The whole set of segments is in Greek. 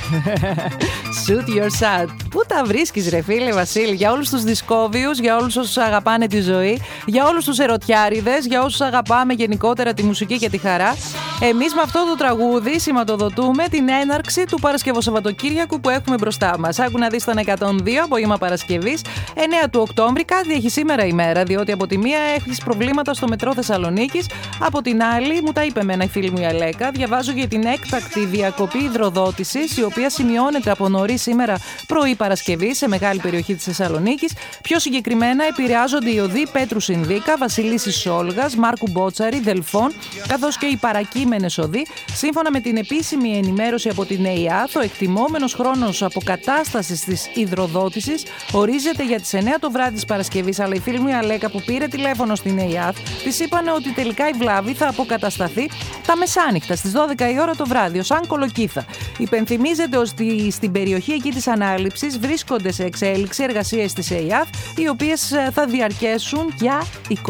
Shoot your shot. Πού τα βρίσκεις ρε φίλε Βασίλη? Για όλους τους δισκόβιους, για όλους όσους αγαπάνε τη ζωή, για όλους τους ερωτιάριδες, για όσους αγαπάμε γενικότερα τη μουσική και τη χαρά. Εμείς με αυτό το τραγούδι σηματοδοτούμε την έναρξη του Παρασκευοσαββατοκύριακου που έχουμε μπροστά μας. Άκου να δεις τον 102 απόγευμα Παρασκευής, 9 του Οκτώβρη. Κάτι έχει σήμερα η μέρα, διότι από τη μία έχεις προβλήματα στο μετρό Θεσσαλονίκης, από την άλλη, μου τα είπε εμένα η φίλη μου η Αλέκα, διαβάζω για την έκτακτη διακοπή υδροδότησης, η οποία σημειώνεται από νωρίς σήμερα πρωί Παρασκευή σε μεγάλη περιοχή της Θεσσαλονίκης. Πιο συγκεκριμένα επηρεάζονται οι οδοί Πέτρου Συνδίκα, Βασιλίσσης Σόλγας, Μάρκου Μπότσαρη, Δελφών, καθώς και οι παρακείμενες οδοί. Σύμφωνα με την επίσημη ενημέρωση από την ΕΙΑΘ, ο εκτιμόμενος χρόνος αποκατάστασης της υδροδότησης ορίζεται για τις 9 το βράδυ της Παρασκευής. Αλλά η φίλη μου η Αλέκα που πήρε τηλέφωνο στην ΕΙΑΘ, της είπανε ότι τελικά η βλάβη θα αποκατασταθεί τα μεσάνυχτα στις 12 η ώρα το βράδυ, σαν κολοκύθα. Υπενθυμίζεται ότι στην περιοχή εκεί της ανάληψης βρίσκονται σε εξέλιξη εργασίες της ΕΙΑΘ, οι οποίες θα διαρκέσουν για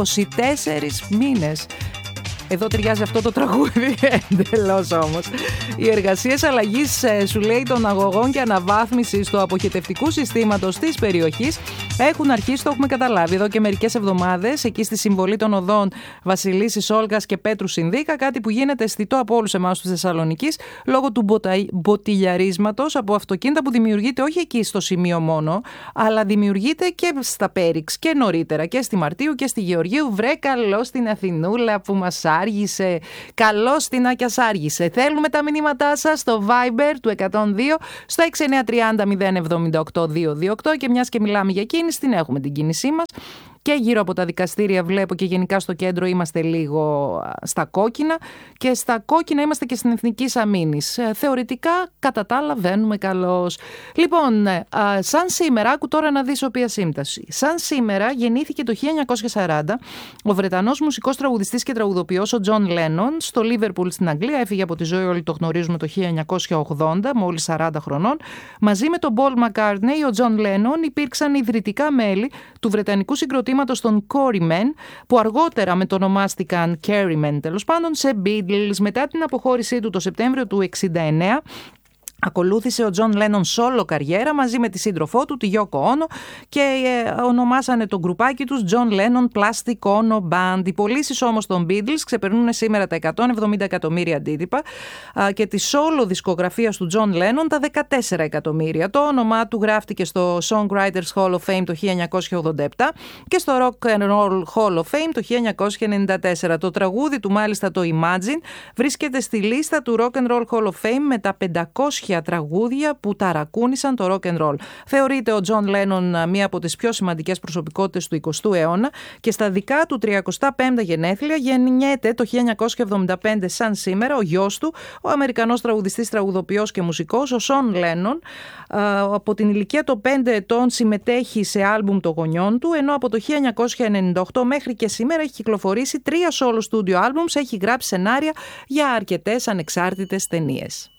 24 μήνες. Εδώ ταιριάζει αυτό το τραγούδι εντελώς όμως. Οι εργασίες αλλαγής, σου λέει, των αγωγών και αναβάθμισης του αποχετευτικού συστήματος της περιοχής έχουν αρχίσει, το έχουμε καταλάβει εδώ και μερικές εβδομάδες, εκεί στη συμβολή των οδών Βασιλίσσης Όλγας και Πέτρου Συνδίκα, κάτι που γίνεται αισθητό από όλους εμάς τους Θεσσαλονικείς λόγω του μποτιλιαρίσματος από αυτοκίνητα που δημιουργείται όχι εκεί στο σημείο μόνο, αλλά δημιουργείται και στα Πέριξ και νωρίτερα και στη Μαρτίου και στη Γεωργίου. Βρε καλό στην Αθηνούλα που μας άργησε. Καλώς την Άκιας άργησε. Θέλουμε τα μηνύματά σας στο Viber του 102 στο 6930 078 228 και μιας και μιλάμε για κίνηση, την έχουμε την κίνησή μας. Και γύρω από τα δικαστήρια βλέπω και γενικά στο κέντρο είμαστε λίγο στα κόκκινα και στα κόκκινα είμαστε και στην Εθνικής Αμήνης. Θεωρητικά κατά τα άλλα βαίνουμε καλώς. Λοιπόν, σαν σήμερα, άκου τώρα να δεις οποία σύμπτωση. Σαν σήμερα γεννήθηκε το 1940 ο Βρετανός μουσικός, τραγουδιστής και τραγουδοποιός ο Τζον Λένον στο Λίβερπουλ στην Αγγλία. Έφυγε από τη ζωή, όλοι το γνωρίζουμε, το 1980, μόλις 40 χρονών. Μαζί με τον Πολ Μακκάρτνεϊ, ο Τζον Λένον υπήρξαν ιδρυτικά μέλη του βρετανικού συγκροτήματος των Quarrymen, που αργότερα μετονομάστηκαν Quarrymen τέλος πάντων σε Beatles. Μετά την αποχώρησή του το Σεπτέμβριο του 1969, ακολούθησε ο Τζον Λένον σόλο καριέρα μαζί με τη σύντροφό του, τη Γιόκο Όνο, και ονομάσανε το γκρουπάκι τους John Lennon Plastic Ono Band. Οι πωλήσεις όμως των Beatles ξεπερνούν σήμερα τα 170 εκατομμύρια αντίτυπα και τη σόλο δισκογραφίας του John Lennon τα 14 εκατομμύρια. Το όνομά του γράφτηκε στο Songwriters Hall of Fame το 1987 και στο Rock and Roll Hall of Fame το 1994. Το τραγούδι του, μάλιστα το Imagine, βρίσκεται στη λίστα του Rock and Roll Hall of Fame με τα 500 τραγούδια που ταρακούνησαν το rock and roll. Θεωρείται ο Τζον Λένον μία από τις πιο σημαντικές προσωπικότητες του 20ου αιώνα και στα δικά του 35 γενέθλια γεννιέται το 1975 σαν σήμερα ο γιος του, ο Αμερικανός τραγουδιστής, τραγουδοποιός και μουσικός, ο Σον Λένον. Από την ηλικία των 5 ετών συμμετέχει σε άλμπουμ των γονιών του, ενώ από το 1998 μέχρι και σήμερα έχει κυκλοφορήσει 3 solo studio albums, έχει γράψει σενάρια για αρκετές ανεξάρτητες ταινίες.